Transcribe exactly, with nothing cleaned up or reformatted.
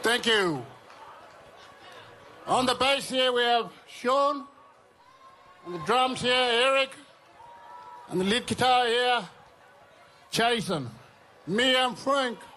Thank you. On the bass here we have Sean. On the drums here, Eric. On the lead guitar here, Jason. Me, I'm Frank.